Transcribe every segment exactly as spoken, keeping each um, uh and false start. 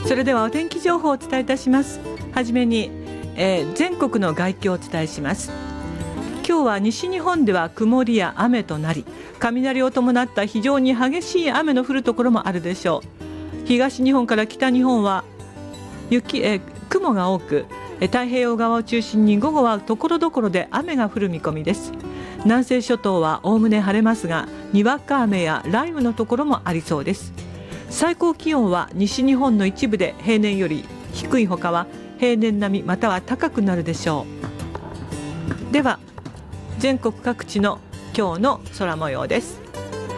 それではお天気情報をお伝えいたします。はじめに、えー、全国の概況をお伝えします。今日は西日本では曇りや雨となり、雷を伴った非常に激しい雨の降るところもあるでしょう。東日本から北日本は雪、えー、雲が多く、えー、太平洋側を中心に午後はところどころで雨が降る見込みです。南西諸島はおおむね晴れますが、にわか雨や雷雨のところもありそうです。最高気温は西日本の一部で平年より低いほかは平年並みまたは高くなるでしょう。では全国各地の今日の空模様です。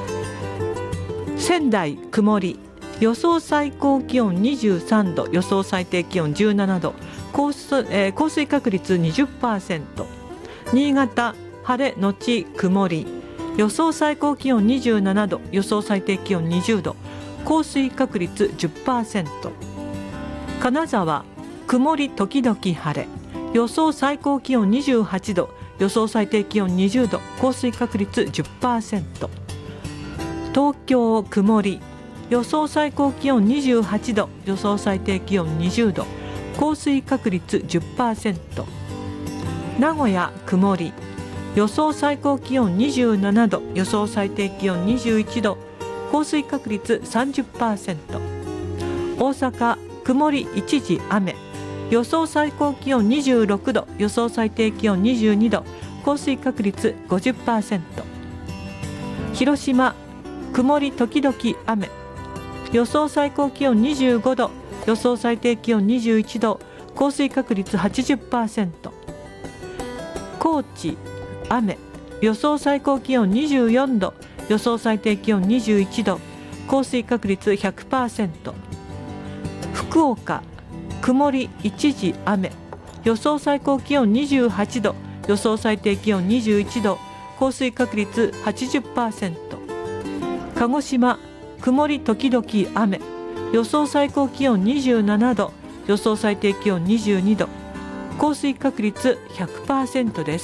仙台曇り、予想最高気温にじゅうさんど、予想最低気温じゅうななど、降水、えー、降水確率 にじゅっパーセント。 新潟晴れのち曇り、予想最高気温にじゅうななど、予想最低気温にじゅうど、降水確率 じゅっパーセント。 金沢曇り時々晴れ、予想最高気温にじゅうはちど、予想最低気温にじゅうど、降水確率 じゅっパーセント。 東京曇り、予想最高気温にじゅうはちど、予想最低気温にじゅうど、降水確率 じゅっパーセント。 名古屋曇り、予想最高気温にじゅうななど、予想最低気温にじゅういちど、降水確率 さんじゅっパーセント。 大阪曇り一時雨、予想最高気温にじゅうろくど、予想最低気温にじゅうにど、降水確率 ごじゅっパーセント。 広島曇り時々雨、予想最高気温にじゅうごど、予想最低気温にじゅういちど、降水確率 はちじゅっパーセント。 高知雨、予想最高気温にじゅうよんど、予想最低気温にじゅういちど、降水確率 ひゃくパーセント。 福岡曇り一時雨、予想最高気温にじゅうはちど、予想最低気温にじゅういちど、降水確率 はちじゅっパーセント。 鹿児島曇り時々雨、予想最高気温にじゅうななど、予想最低気温にじゅうにど、降水確率 ひゃくパーセント です。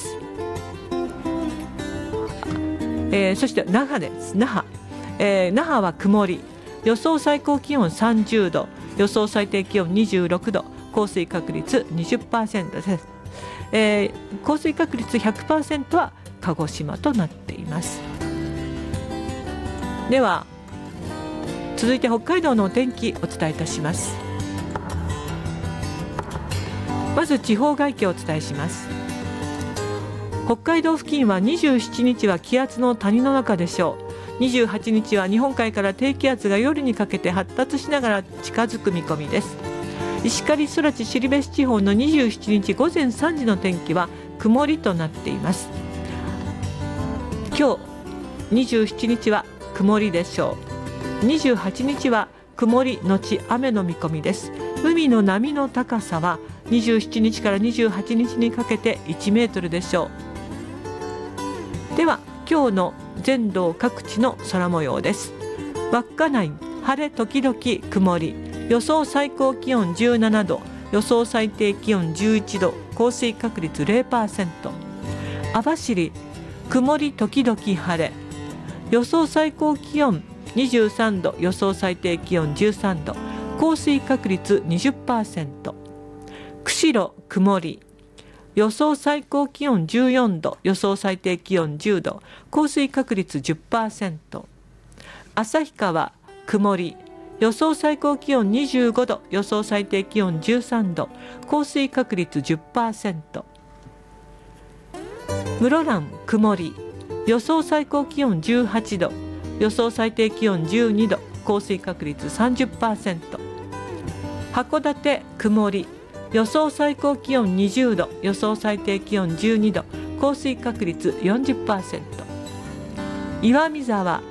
えー、そして那覇です。那覇、えー、那覇は曇り、予想最高気温さんじゅうど、予想最低気温にじゅうろくど、降水確率 にじゅっパーセント です。えー、降水確率 ひゃくパーセント は鹿児島となっています。では続いて北海道のお天気お伝えいたします。まず地方概況をお伝えします。北海道付近はにじゅうしちにちは気圧の谷の中でしょう。にじゅうはちにちは日本海から低気圧が夜にかけて発達しながら近づく見込みです。石狩空知後志地方のにじゅうしちにち午前さんじの天気は曇りとなっています。今日にじゅうしちにちは曇りでしょう。にじゅうはちにちは曇りのち雨の見込みです。海の波の高さはにじゅうしちにちからにじゅうはちにちにかけていちメートルでしょう。では今日の全道各地の空模様です。稚内晴れ時々曇り、予想最高気温じゅうななど、予想最低気温じゅういちど、降水確率 ゼロパーセント。 網走曇り時々晴れ、予想最高気温にじゅうさんど、予想最低気温じゅうさんど、降水確率 にじゅっパーセント。 釧路曇り、予想最高気温じゅうよんど、予想最低気温じゅうど、降水確率 じゅっパーセント。 旭川曇り、予想最高気温にじゅうごど、予想最低気温じゅうさんど、降水確率 じゅっパーセント。 室蘭曇り、予想最高気温じゅうはちど、予想最低気温じゅうにど、降水確率 さんじゅっパーセント。 函館曇り、予想最高気温にじゅうど、予想最低気温じゅうにど、降水確率 よんじゅっパーセント。 岩見沢